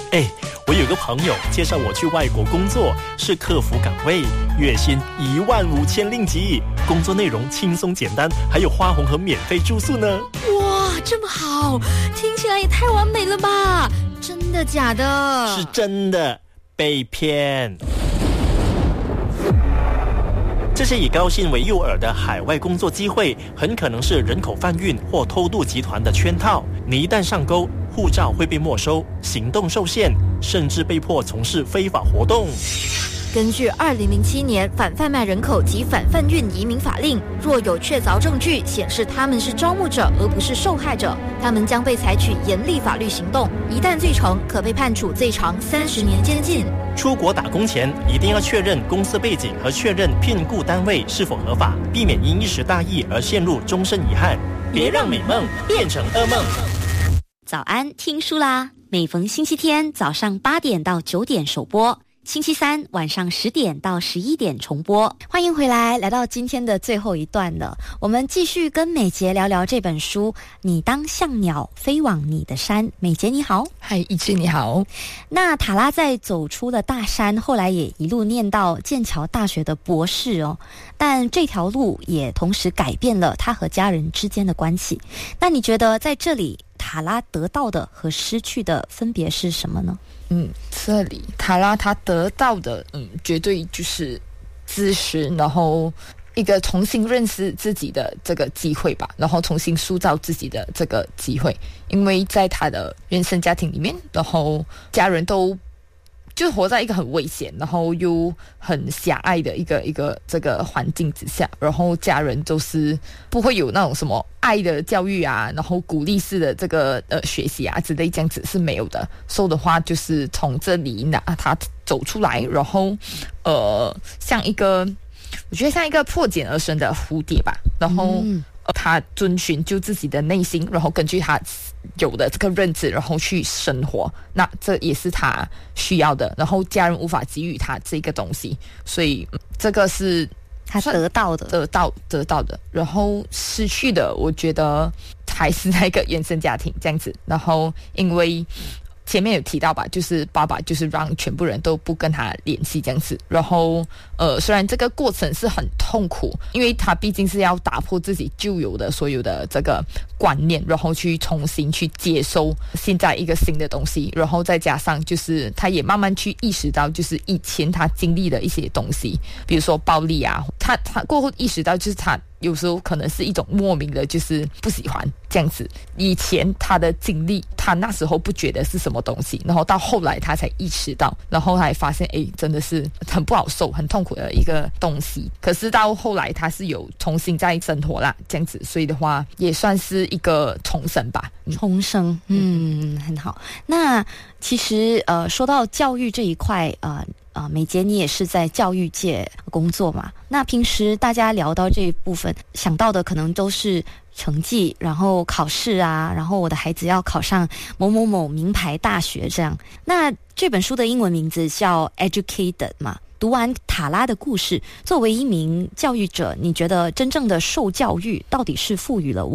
我有个朋友介绍我去外国工作，是客服岗位，月薪15000令吉，工作内容轻松简单，还有花红和免费住宿呢。 哇，这么好，听起来也太完美了吧？真的假的？ 是真的，被骗。这些以高薪为诱饵的海外工作机会，很可能是人口贩运或偷渡集团的圈套。你一旦上钩，护照会被没收，行动受限，甚至被迫从事非法活动。 根据2007年反贩卖人口及反贩运移民法令，若有确凿证据显示他们是招募者而不是受害者，他们将被采取严厉法律行动，一旦罪成，可被判处最长30年监禁。 出国打工前一定要确认公司背景和确认聘雇单位是否合法，避免因一时大意而陷入终身遗憾。别让美梦变成噩梦。 早安，听书啦！每逢星期天早上8点到9点首播，星期三晚上10点到11点重播。 欢迎回来，来到今天的最后一段了。我们继续跟美杰聊聊这本书《你当像鸟飞往你的山》。美杰你好。 嗨，一志你好。 那塔拉在走出了大山，后来也一路念到剑桥大学的博士哦。但这条路也同时改变了他和家人之间的关系。那你觉得在这里塔拉得到的和失去的分别是什么呢？ 这里塔拉他得到的绝对就是知识，然后一个重新认识自己的这个机会吧，然后重新塑造自己的这个机会。因为在他的原生家庭里面，然后家人都就活在一个很危险，然后又很狭隘的一个这个环境之下，然后家人都是不会有那种什么爱的教育啊，然后鼓励式的这个学习啊之类，这样子是没有的。所以的话就是从这里他走出来，然后像一个我觉得像一个破茧而生的蝴蝶吧，然后他遵循就自己的内心，然后根据他有的这个认知，然后去生活，那这也是他需要的，然后家人无法给予他这个东西，所以这个是他得到的。 然后失去的我觉得还是那个原生家庭这样子。然后因为前面有提到吧，就是爸爸就是让全部人都不跟他联系这样子。然后虽然这个过程是很痛苦，因为他毕竟是要打破自己旧有的所有的这个观念，然后去重新去接收现在一个新的东西，然后再加上就是他也慢慢去意识到，就是以前他经历的一些东西，比如说暴力啊，他过后意识到就是他有时候可能是一种莫名的就是不喜欢这样子。以前他的经历他那时候不觉得是什么东西，然后到后来他才意识到，然后还发现真的是很不好受很痛苦的一个东西。可是到后来他是有重新再生活啦这样子，所以的话也算是一个重生吧。 重生很好。那其实说到教育这一块美杰你也是在教育界工作嘛，那平时大家聊到这一部分想到的可能都是成绩，然后考试啊，然后我的孩子要考上某某某名牌大学这样。那这本书的英文名字叫 Educated 嘛。读完塔拉的故事，作为一名教育者，你觉得真正的受教育到底是赋予了